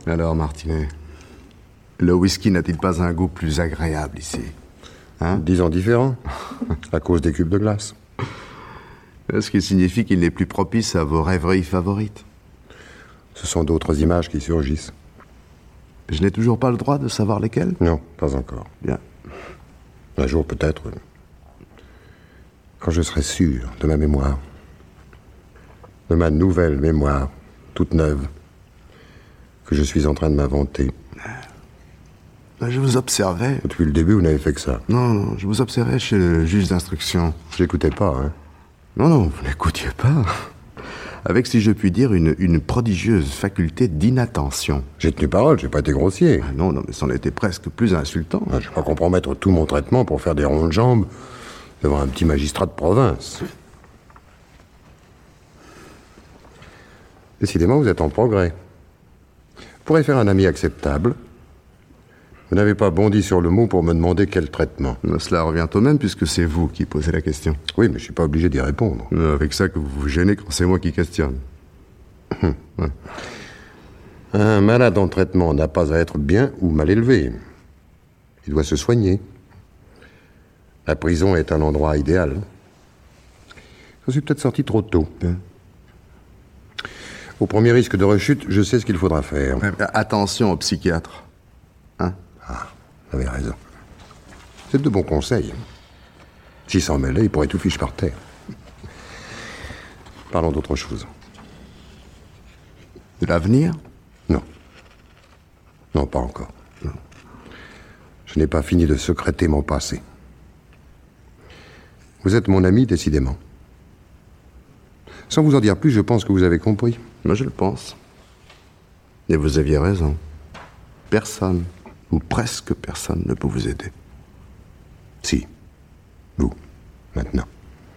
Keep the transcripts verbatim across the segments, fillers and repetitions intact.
Alors, Martinet, le whisky n'a-t-il pas un goût plus agréable ici? Hein? Disons différent, à cause des cubes de glace. Ce qui signifie qu'il n'est plus propice à vos rêveries favorites. Ce sont d'autres images qui surgissent. Je n'ai toujours pas le droit de savoir lesquelles? Non, pas encore. Bien. Un jour peut-être, quand je serai sûr de ma mémoire, de ma nouvelle mémoire, toute neuve, que je suis en train de m'inventer. Je vous observais. Depuis le début, vous n'avez fait que ça. Non, non, je vous observais chez le juge d'instruction. J'écoutais pas, hein. Non, non, vous n'écoutiez pas. Avec, si je puis dire, une, une prodigieuse faculté d'inattention. J'ai tenu parole, j'ai pas été grossier. Ah non, non, mais c'en était presque plus insultant. Ah, je vais pas compromettre tout mon traitement pour faire des ronds de jambes devant un petit magistrat de province. Décidément, vous êtes en progrès. Vous pourrez faire un ami acceptable. Vous n'avez pas bondi sur le mot pour me demander quel traitement. Cela revient au même puisque c'est vous qui posez la question. Oui, mais je suis pas obligé d'y répondre. Avec ça que vous vous gênez quand c'est moi qui questionne. Ouais. Un malade en traitement n'a pas à être bien ou mal élevé. Il doit se soigner. La prison est un endroit idéal. Je suis peut-être sorti trop tôt. Hein? Au premier risque de rechute, je sais ce qu'il faudra faire. Attention au psychiatre. Hein? Ah, vous avez raison. C'est de bons conseils. S'il s'en mêlait, il pourrait tout fiche par terre. Parlons d'autre chose. De l'avenir? Non. Non, pas encore. Non. Je n'ai pas fini de secréter mon passé. Vous êtes mon ami, décidément. Sans vous en dire plus, je pense que vous avez compris. Moi, je le pense. Et vous aviez raison. Personne, ou presque personne, ne peut vous aider. Si. Vous. Maintenant.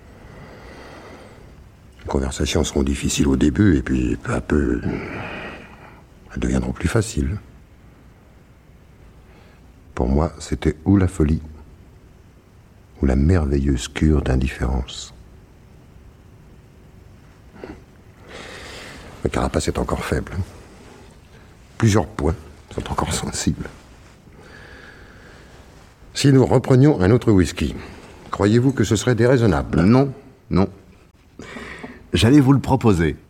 Les conversations seront difficiles au début, et puis, peu à peu, elles deviendront plus faciles. Pour moi, c'était ou la folie, ou la merveilleuse cure d'indifférence. Ma carapace est encore faible. Plusieurs points sont encore sensibles. Si nous reprenions un autre whisky, croyez-vous que ce serait déraisonnable? Non, non. J'allais vous le proposer.